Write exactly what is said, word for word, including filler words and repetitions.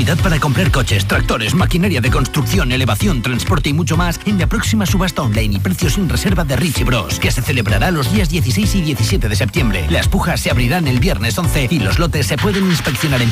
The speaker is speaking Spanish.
oportunidad para comprar coches, tractores, maquinaria de construcción, elevación, transporte y mucho más en la próxima subasta online y precios sin reserva de Richie Bros, que se celebrará los días dieciséis y diecisiete de septiembre. Las pujas se abrirán el viernes once y los lotes se pueden inspeccionar en